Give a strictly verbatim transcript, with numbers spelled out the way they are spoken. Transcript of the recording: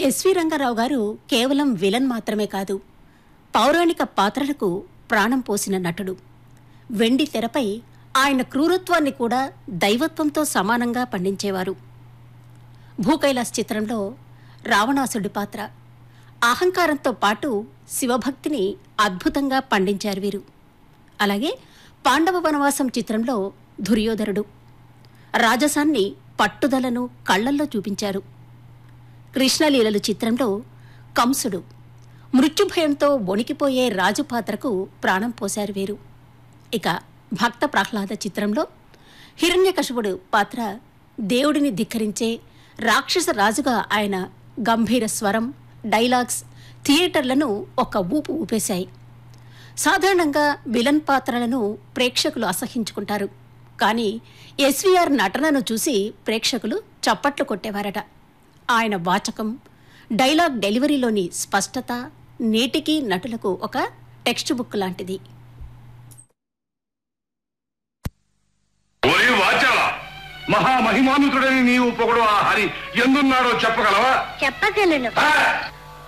SV Rangarao గారు కేవలం villain మాత్రమే కాదు, పౌరాణిక పాత్రలకు ప్రాణం పోసిన నటుడు. వెండి తెరపై ఆయన క్రూరత్వాన్ని కూడా దైవత్వంతో సమానంగా పండించేవారు. భూకైలాస్ చిత్రంలో రావణాసుడి పాత్ర, అహంకారంతో పాటు శివభక్తిని అద్భుతంగా పండించారు వీరు. అలాగే పాండవ వనవాసం చిత్రంలో దుర్యోధనుడు, రాజసాన్ని పట్టుదలను కళ్లల్లో చూపించారు. కృష్ణలీలలు చిత్రంలో కంసుడు, మృత్యుభయంతో వణికిపోయే రాజు పాత్రకు ప్రాణం పోశారు వీరు. ఇక భక్త ప్రహ్లాద చిత్రంలో హిరణ్యకశిపుడు పాత్ర, దేవుడిని ధిక్కరించే రాక్షస రాజుగా ఆయన గంభీర స్వరం, డైలాగ్స్ థియేటర్లను ఒక ఊపు ఊపేశాయి. సాధారణంగా విలన్ పాత్రలను ప్రేక్షకులు అసహ్యించుకుంటారు, కానీ ఎస్వీఆర్ నటనను చూసి ప్రేక్షకులు చప్పట్లు కొట్టేవారట. ఆయన వాచకం, డైలాగ్ డెలివరీలోని స్పష్టత నేటికీ నటులకు ఒక టెక్స్ట్ బుక్ లాంటిది. మహామహిమానుతుడని నీవు పొగడు ఆ హరి ఎందున్నాడో చెప్పగలవా? చెప్పగలను.